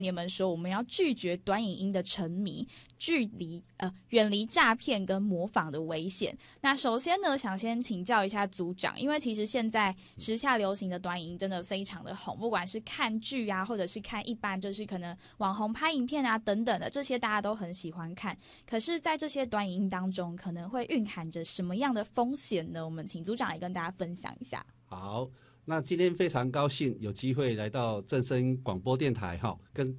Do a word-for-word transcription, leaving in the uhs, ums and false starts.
你们说我们要拒绝短影音的沉迷，距离呃远离诈骗跟模仿的危险。那首先呢，想先请教一下组长，因为其实现在时下流行的短影音真的非常的红，不管是看剧啊，或者是看一般就是可能网红拍影片啊等等的，这些大家都很喜欢看。可是在这些短影音当中，可能会蕴含着什么样的风险呢？我们请组长来跟大家分享一下。 好，那今天非常高兴有机会来到正声广播电台哈，跟